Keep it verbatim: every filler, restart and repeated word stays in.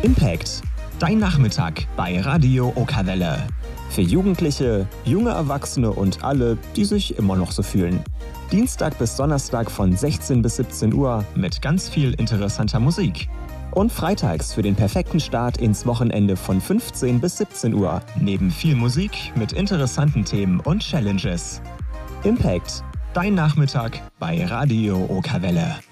Impact. Dein Nachmittag bei Radio Okawelle. Für Jugendliche, junge Erwachsene und alle, die sich immer noch so fühlen. Dienstag bis Donnerstag von sechzehn bis siebzehn Uhr mit ganz viel interessanter Musik. Und freitags für den perfekten Start ins Wochenende von fünfzehn bis siebzehn Uhr. Neben viel Musik mit interessanten Themen und Challenges. Impact. Dein Nachmittag bei Radio Okawelle.